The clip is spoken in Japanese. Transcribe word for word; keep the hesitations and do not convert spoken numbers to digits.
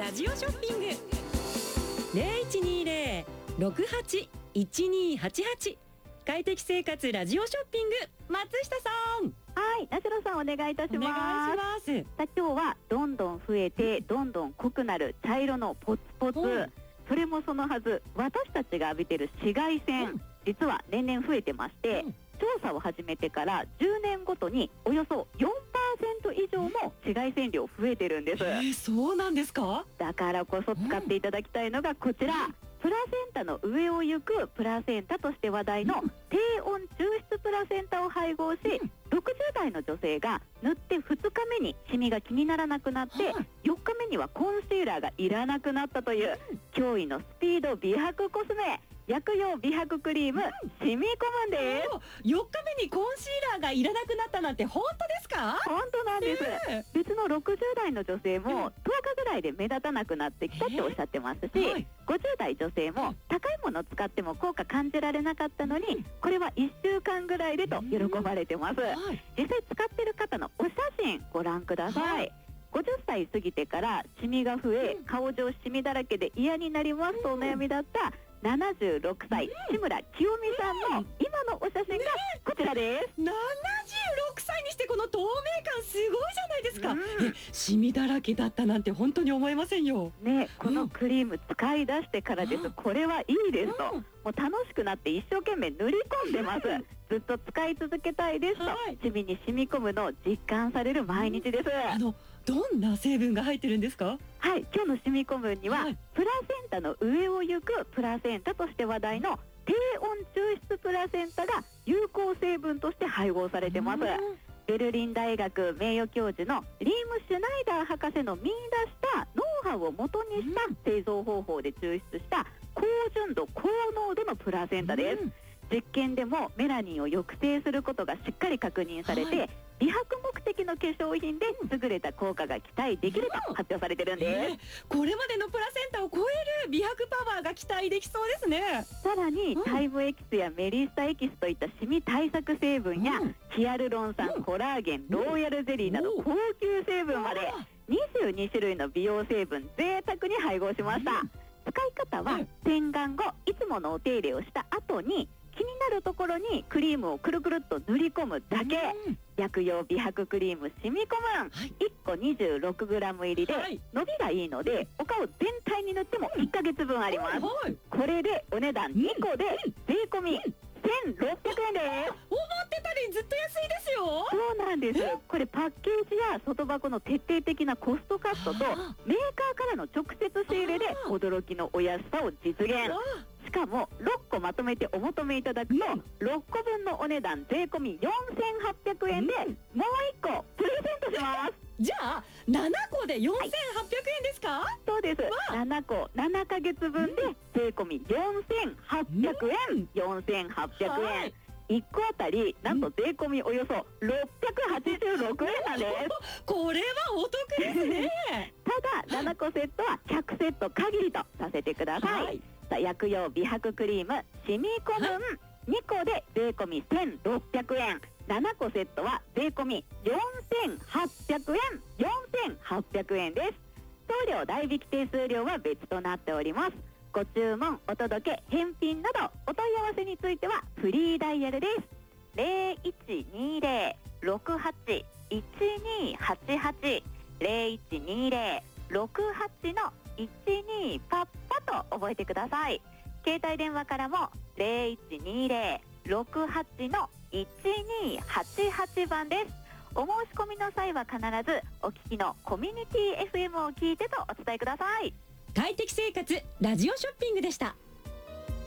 ラジオショッピング ゼロいちにゼロ ろくはち いちにはちはち 快適生活ラジオショッピング、松下さん。 はい、なしろさんお願いいたします。 お願いします。 さあ今日はどんどん増えてどんどん濃くなる茶色のポツポツ、 うん、 それもそのはず、私たちが浴びてる紫外線、うん、実は年々増えてまして、うん、調査を始めてからじゅうねんごとにおよそ よんパーセント 以上も紫外線量増えてるんです。 えー、そうなんですか。 だからこそ使っていただきたいのがこちら、うん、プラセンタの上を行くプラセンタとして話題の低温抽出プラセンタを配合し、うん、ろくじゅう代の女性が塗ってふつかめにシミが気にならなくなって、はい、よっかめにはコンシーラーがいらなくなったという、うん、驚異のスピード美白コスメ、薬用美白クリーム、うん、染み込むんです。 よっかめにコンシーラーがいらなくなったなんて本当ですか。 本当なんです、えー、別のろくじゅう代の女性もとおかぐらいで目立たなくなってきたっておっしゃってますし、えーはい、ごじゅう代女性も高いものを使っても効果感じられなかったのに、これはいっしゅうかんぐらいでと喜ばれてます、はい、実際使ってる方のお写真ご覧ください、はい、ごじゅっさい過ぎてからシミが増え、顔中シミだらけで嫌になりますとお悩みだったななじゅうろくさい、志村清美さんの今のお写真がこちらです。 ななじゅうろくさいにしてこの透明感すごいじゃないですか、うん、えシミだらけだったなんて本当に思えませんよね。このクリーム使い出してからです、うん、これはいいですと、うん、もう楽しくなって一生懸命塗り込んでます、うん、ずっと使い続けたいですと、はい、シミに染み込むのを実感される毎日です、うん、 あのどんな成分が入ってるんですか。 はい、今日の染み込むには、はい、プラセンタの上を行くプラセンタとして話題の低温抽出プラセンタが有効成分として配合されてます。ベルリン大学名誉教授のリーム・シュナイダー博士の見出したノウハウを元にした製造方法で抽出した高純度高濃度のプラセンタです、うん、実験でもメラニンを抑制することがしっかり確認されて、はい、美白目的の化粧品で優れた効果が期待できると発表されてるんです、うんえー、 これまでのプラセンタを超える美白パワーが期待できそうですね。 さらに、うん、タイムエキスやメリスタエキスといったシミ対策成分や、うん、ヒアルロン酸、うん、コラーゲン、ローヤルゼリーなど高級成分までにじゅうにしゅるいの美容成分贅沢に配合しました、うん、使い方は、うん、洗顔後いつものお手入れをした後に気になるところにクリームをくるくるっと塗り込むだけ、うん、薬用美白クリーム染み込むん、はい、いっこ にじゅうろくグラム 入りで、はい、伸びがいいのでお顔全体に塗ってもいっかげつぶんあります、はい、これでお値段にこで税込みせんろっぴゃくえんです。 思ってたよりずっと安いですよ。 そうなんです。これパッケージや外箱の徹底的なコストカットとメーカーからの直接仕入れで驚きのお安さを実現。しかもろっこまとめてお求めいただくと、うん、ろっこぶんのお値段税込みよんせんはっぴゃくえんで、うん、もういっこプレゼントします。 じゃあななこでよんせんはっぴゃくえんですか。はい、 そうです。ななこななかげつぶんで税込みよんせんはっぴゃくえん、うん、よんせんはっぴゃくえん、はい、いっこあたりなんと税込みおよそろっぴゃくはちじゅうろくえんなんです。 これはお得ですねただななこセットはひゃくセット限りとさせてください、はい、薬用美白クリーム染み込むん、はい、にこで税込みせんろっぴゃくえん、ななこセットは税込みよんせんはっぴゃくえん、よんせんはっぴゃくえんです。送料代引き手数料は別となっております。ご注文、お届け、返品などお問い合わせについてはフリーダイヤルです。ゼロいちにゼロ ろくはち いちにはちはち ゼロいちにゼロ ろくはち のいちにパッパと覚えてください。携帯電話からもゼロいちにゼロ ろくはち のいちにはちはちばんです。お申し込みの際は必ずお聞きのコミュニティ エフエム を聞いてとお伝えください。 快適生活ラジオショッピングでした。